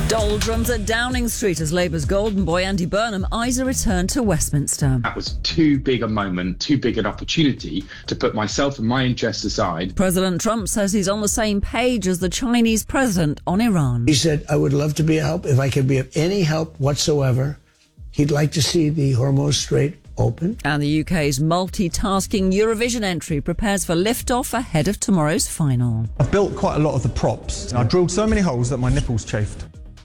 Doldrums at Downing Street as Labour's golden boy Andy Burnham eyes a return to Westminster. That was too big a moment, too big an opportunity to put myself and my interests aside. President Trump says he's on the same page as the Chinese president on Iran. He said, I would love to be a help. If I could be of any help whatsoever, he'd like to see the Hormuz Strait open. And the UK's multitasking Eurovision entry prepares for liftoff ahead of tomorrow's final. I've built quite a lot of the props. I drilled so many holes that my nipples chafed.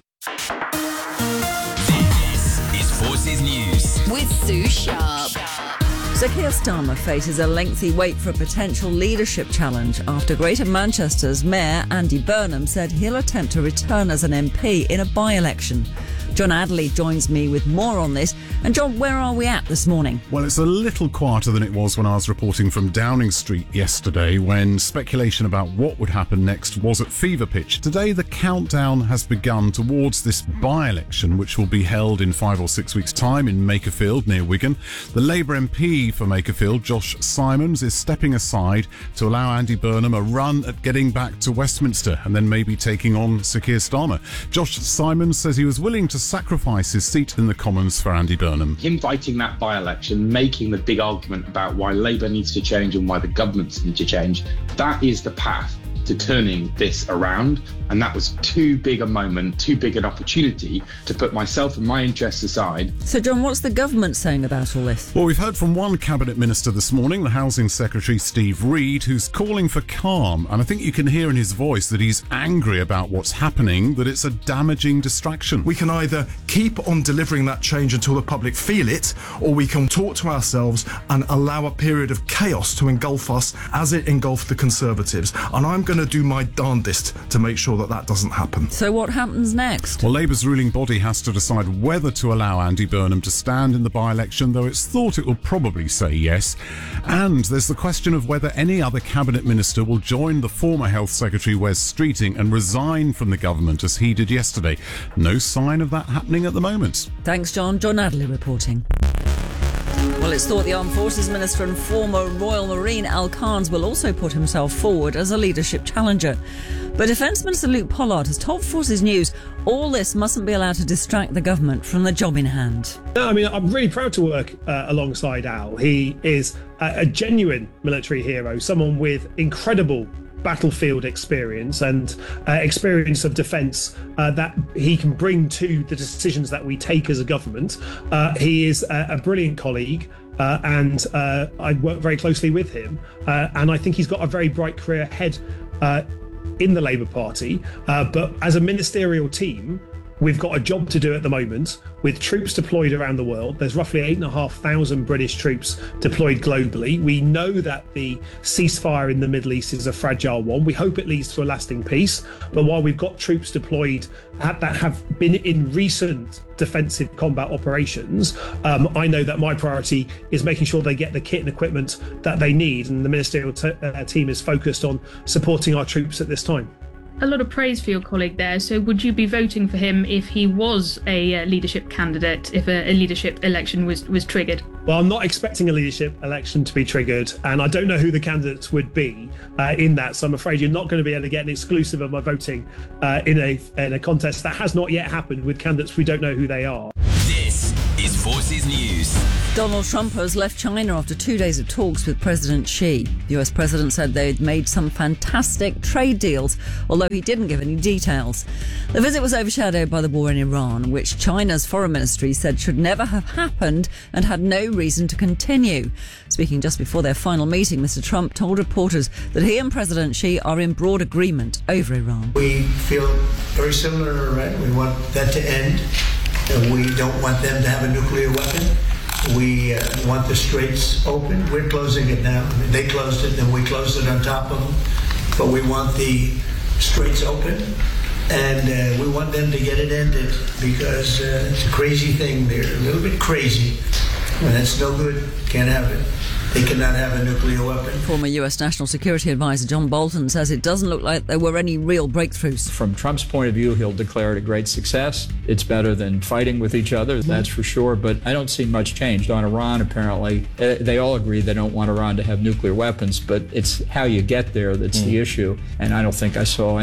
This is Forces News with Sue Sharp. Sir Keir Starmer faces a lengthy wait for a potential leadership challenge after Greater Manchester's Mayor Andy Burnham said he'll attempt to return as an MP in a by-election. John Adderley joins me with more on this. And John, where are we at this morning? Well, it's a little quieter than it was when I was reporting from Downing Street yesterday, when speculation about what would happen next was at fever pitch. Today, the countdown has begun towards this by-election, which will be held in 5 or 6 weeks' time in Makerfield, near Wigan. The Labour MP for Makerfield, Josh Simons, is stepping aside to allow Andy Burnham a run at getting back to Westminster and then maybe taking on Sir Keir Starmer. Josh Simons says he was willing to sacrifice his seat in the Commons for Andy Burnham. Him fighting that by-election, making the big argument about why Labour needs to change and why the governments need to change, that is the path to turning this around. And that was too big a moment, too big an opportunity to put myself and my interests aside. So, John, what's the government saying about all this? Well, we've heard from one cabinet minister this morning, the Housing Secretary Steve Reid, who's calling for calm. And I think you can hear in his voice that he's angry about what's happening, that it's a damaging distraction. We can either keep on delivering that change until the public feel it, or we can talk to ourselves and allow a period of chaos to engulf us as it engulfed the Conservatives. And I'm going to do my darndest to make sure that that doesn't happen. So what happens next? Well, Labour's ruling body has to decide whether to allow Andy Burnham to stand in the by-election, though it's thought it will probably say yes. And there's the question of whether any other cabinet minister will join the former Health Secretary Wes Streeting and resign from the government as he did yesterday. No sign of that happening at the moment. Thanks, John. John Adderley reporting. Well, it's thought the Armed Forces Minister and former Royal Marine Al Carnes will also put himself forward as a leadership challenger. But Defence Minister Luke Pollard has told Forces News all this mustn't be allowed to distract the government from the job in hand. No, I mean, I'm really proud to work alongside Al. He is a genuine military hero, someone with incredible battlefield experience and experience of defence that he can bring to the decisions that we take as a government. He is a brilliant colleague and I work very closely with him and I think he's got a very bright career ahead in the Labour Party, but as a ministerial team, we've got a job to do at the moment with troops deployed around the world. There's roughly 8,500 British troops deployed globally. We know that the ceasefire in the Middle East is a fragile one. We hope it leads to a lasting peace. But while we've got troops deployed that have been in recent defensive combat operations, I know that my priority is making sure they get the kit and equipment that they need. And the ministerial team is focused on supporting our troops at this time. A lot of praise for your colleague there. So would you be voting for him if he was a leadership candidate, if a leadership election was triggered? Well, I'm not expecting a leadership election to be triggered, and I don't know who the candidates would be in that. So I'm afraid you're not going to be able to get an exclusive of my voting in a contest that has not yet happened with candidates we don't know who they are. This is Forces News. Donald Trump has left China after 2 days of talks with President Xi. The US president said they'd made some fantastic trade deals, although he didn't give any details. The visit was overshadowed by the war in Iran, which China's foreign ministry said should never have happened and had no reason to continue. Speaking just before their final meeting, Mr. Trump told reporters that he and President Xi are in broad agreement over Iran. We feel very similar to Iran. We want that to end. We don't want them to have a nuclear weapon. We want the straits open. We're closing it now. They closed it, and we closed it on top of them. But we want the straits open, and we want them to get it ended because it's a crazy thing. They're a little bit crazy, and it's no good. Can't have it. They cannot have a nuclear weapon. Former US National Security Advisor John Bolton says it doesn't look like there were any real breakthroughs. From Trump's point of view, he'll declare it a great success. It's better than fighting with each other, that's for sure, but I don't see much changed on Iran, apparently. They all agree they don't want Iran to have nuclear weapons, but it's how you get there that's the issue, and I don't think I saw any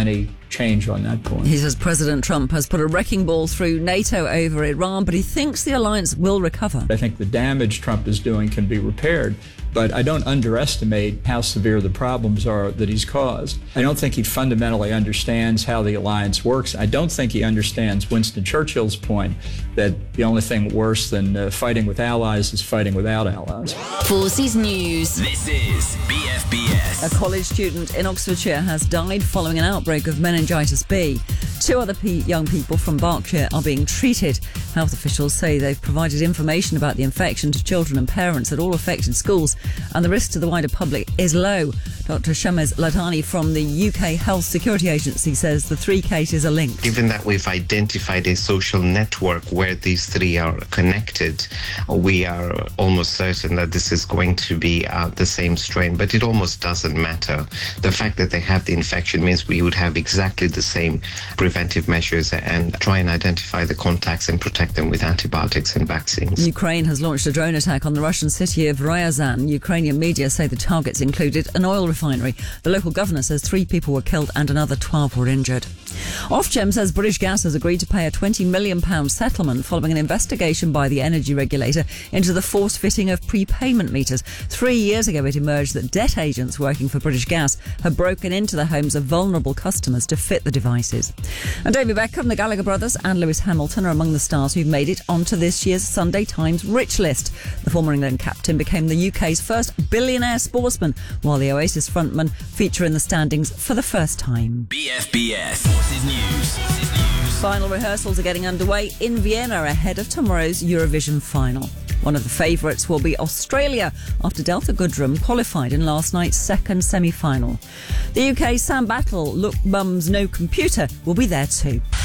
change on that point. He says President Trump has put a wrecking ball through NATO over Iran, but he thinks the alliance will recover. I think the damage Trump is doing can be repaired, but I don't underestimate how severe the problems are that he's caused. I don't think he fundamentally understands how the alliance works. I don't think he understands Winston Churchill's point that the only thing worse than fighting with allies is fighting without allies. Forces News. This is BFBS. A college student in Oxfordshire has died following an outbreak of meningitis B. 2 other young people from Berkshire are being treated. Health officials say they've provided information about the infection to children and parents at all affected schools, and the risk to the wider public is low. Dr. Shamez Ladhani from the UK Health Security Agency says the 3 cases are linked. Given that we've identified a social network where these 3 are connected, we are almost certain that this is going to be the same strain, but it almost doesn't matter. The fact that they have the infection means we would have exactly the same preventive measures and try and identify the contacts and protect them with antibiotics and vaccines. Ukraine has launched a drone attack on the Russian city of Ryazan. Ukrainian media say the targets included an oil refinery. The local governor says 3 people were killed and another 12 were injured. Ofgem says British Gas has agreed to pay a £20 million settlement following an investigation by the energy regulator into the forced fitting of prepayment meters. 3 years ago it emerged that debt agents working for British Gas had broken into the homes of vulnerable customers to fit the devices. And David Beckham, the Gallagher brothers and Lewis Hamilton are among the stars who've made it onto this year's Sunday Times Rich List. The former England captain became the UK's first billionaire sportsman, while the Oasis frontman feature in the standings for the first time. BFBS Forces News. Final rehearsals are getting underway in Vienna ahead of tomorrow's Eurovision final. One of the favourites will be Australia after Delta Goodrem qualified in last night's second semi-final. The UK's Sam Battle, Look Mum's No Computer, will be there too.